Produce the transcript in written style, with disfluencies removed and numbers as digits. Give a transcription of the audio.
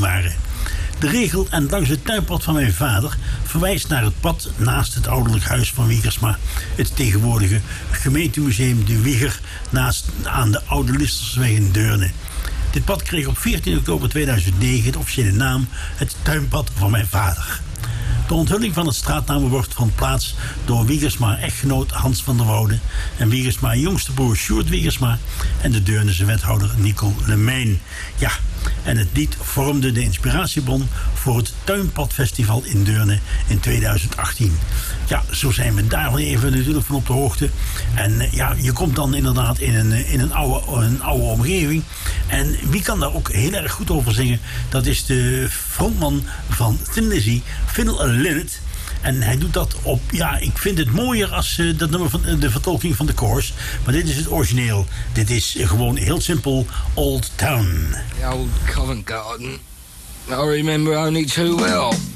waren. De regel en langs het tuinpad van mijn vader verwijst naar het pad naast het ouderlijk huis van Wiegersma, het tegenwoordige gemeentemuseum De Wieger aan de Oude Listersweg in Deurne. Dit pad kreeg op 14 oktober 2009 de officiële naam het tuinpad van mijn vader. De onthulling van het straatnamenbord vond plaats door Wiegersma-echtgenoot Hans van der Woude en Wiegersma jongste broer Sjoerd Wiegersma en de Deurnense wethouder Nico Lemijn. Ja, en het lied vormde de inspiratiebron voor het Tuinpadfestival in Deurne in 2018. Ja, zo zijn we daar even natuurlijk van op de hoogte. En ja, je komt dan inderdaad in een oude omgeving. En wie kan daar ook heel erg goed over zingen? Dat is de frontman van Thin Lizzy, Phil Lynott. En hij doet dat op, ja, ik vind het mooier als dat nummer van de vertolking van de Course. Maar dit is het origineel. Dit is gewoon heel simpel Old Town. The old Covent Garden, I remember only too well.